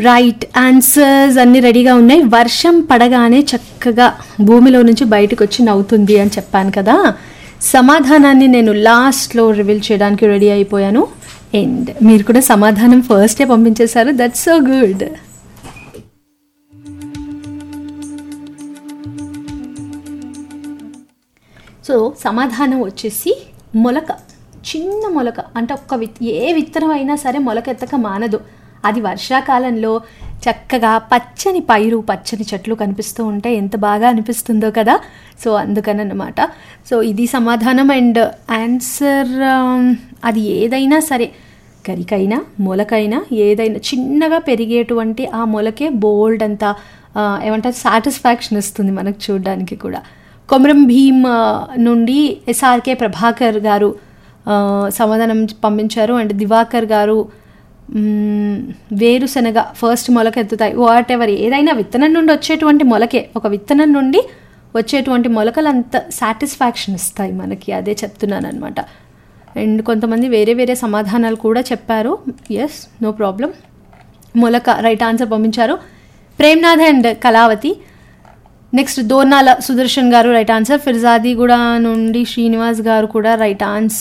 Right answers అన్ని రెడీగా ఉన్నాయి. వర్షం పడగానే చక్కగా భూమిలో నుంచి బయటకు వచ్చి నవ్వుతుంది అని చెప్పాను కదా. సమాధానాన్ని నేను లాస్ట్లో రివీల్ చేయడానికి రెడీ అయిపోయాను. అండ్ మీరు కూడా సమాధానం ఫస్టే పంపించేశారు. That's so good. సో సమాధానం వచ్చేసి మొలక. చిన్న మొలక అంటే ఏ విత్తనం అయినా సరే మొలకెత్తక మానదు. అది వర్షాకాలంలో చక్కగా పచ్చని పైరు పచ్చని చెట్లు కనిపిస్తూ ఉంటే ఎంత బాగా అనిపిస్తుందో కదా. సో అందుకనమాట. సో ఇది సమాధానం. అండ్ ఆన్సర్ అది ఏదైనా సరే, గరికైనా మొలకైనా ఏదైనా చిన్నగా పెరిగేటువంటి ఆ మొలకే బోల్డ్ అంతా ఏమంటారు సాటిస్ఫాక్షన్ ఇస్తుంది మనకు చూడడానికి కూడా. కొమరం భీమ్ నుండి ఎస్ఆర్కే ప్రభాకర్ గారు సమాధానం పంపించారు. అండ్ దివాకర్ గారు వేరుశనగ ఫస్ట్ మొలక ఎత్తుతాయి. వాట్ ఎవర్ ఏదైనా విత్తనం నుండి వచ్చేటువంటి మొలకే, ఒక విత్తనం నుండి వచ్చేటువంటి మొలకలు అంత సాటిస్ఫాక్షన్ ఇస్తాయి మనకి. అదే చెప్తున్నాను అనమాట. అండ్ కొంతమంది వేరే వేరే సమాధానాలు కూడా చెప్పారు. Yes, no problem. మొలక రైట్ ఆన్సర్ పంపించారు ప్రేమ్నాథ్ అండ్ కళావతి. నెక్స్ట్ దోర్నాల సుదర్శన్ గారు రైట్ ఆన్సర్. ఫిర్జాదిగూడ నుండి శ్రీనివాస్ గారు కూడా రైట్ ఆన్సర్.